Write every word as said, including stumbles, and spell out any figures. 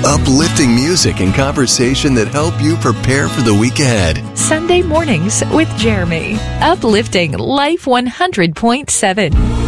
Uplifting music and conversation that help you prepare for the week ahead. Sunday mornings with Jeremy. Uplifting Life one hundred point seven.